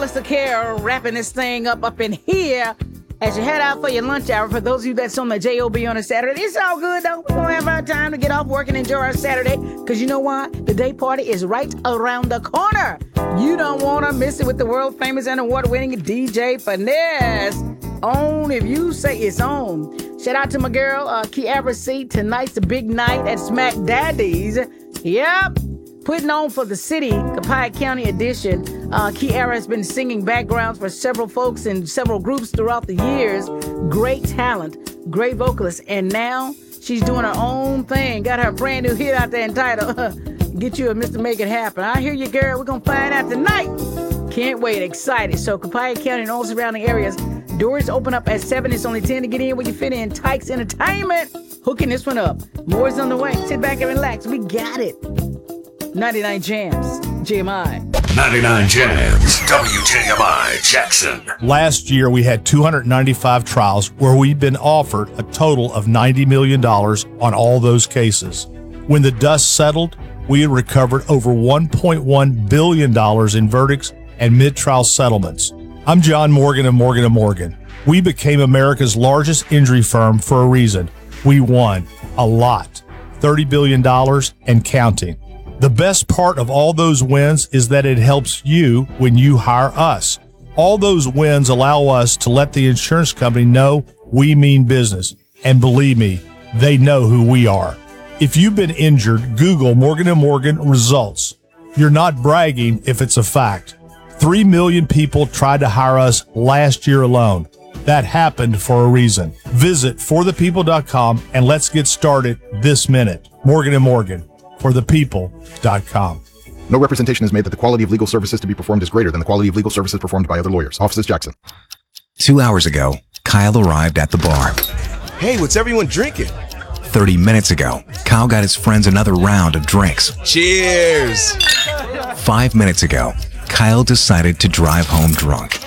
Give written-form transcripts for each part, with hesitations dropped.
Melissa Carroll wrapping this thing up in here as you head out for your lunch hour. For those of you that's on the JOB on a Saturday, it's all good, though. We're going to have our time to get off work and enjoy our Saturday, because you know why? The day party is right around the corner. You don't want to miss it with the world-famous and award-winning DJ Finesse. On if you say it's on. Shout out to my girl, Kiara C. Tonight's the big night at Smack Daddy's. Yep. Putting on for the city, Copiah County edition. Kiara has been singing backgrounds for several folks and several groups throughout the years. Great talent, great vocalist, and now she's doing her own thing. Got her brand new hit out there entitled Get You a Mr. Make It Happen. I hear you, girl. We're going to find out tonight. Can't wait. Excited. So Copiah County and all surrounding areas, doors open up at 7. It's only 10 to get in when you fit in. Tykes Entertainment hooking this one up. More's on the way. Sit back and relax. We got it. 99 Jams, GMI. 99 Jams, WJMI, Jackson. Last year, we had 295 trials where we've been offered a total of $90 million on all those cases. When the dust settled, we had recovered over $1.1 billion in verdicts and mid-trial settlements. I'm John Morgan of Morgan & Morgan. We became America's largest injury firm for a reason. We won a lot, $30 billion and counting. The best part of all those wins is that it helps you when you hire us. All those wins allow us to let the insurance company know we mean business. And believe me, they know who we are. If you've been injured, Google Morgan & Morgan results. You're not bragging if it's a fact. 3 million people tried to hire us last year alone. That happened for a reason. Visit forthepeople.com and let's get started this minute. Morgan & Morgan. forthepeople.com. No representation is made that the quality of legal services to be performed is greater than the quality of legal services performed by other lawyers. Offices Jackson. 2 hours ago, Kyle arrived at the bar. Hey, what's everyone drinking? 30 minutes ago, Kyle got his friends another round of drinks. Cheers! 5 minutes ago, Kyle decided to drive home drunk.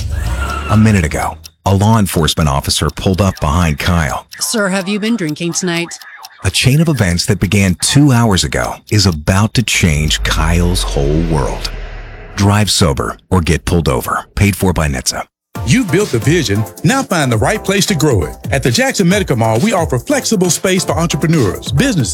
A minute ago, a law enforcement officer pulled up behind Kyle. Sir, have you been drinking tonight? A chain of events that began 2 hours ago is about to change Kyle's whole world. Drive sober or get pulled over. Paid for by NHTSA. You've built the vision. Now find the right place to grow it. At the Jackson Medical Mall, we offer flexible space for entrepreneurs, businesses,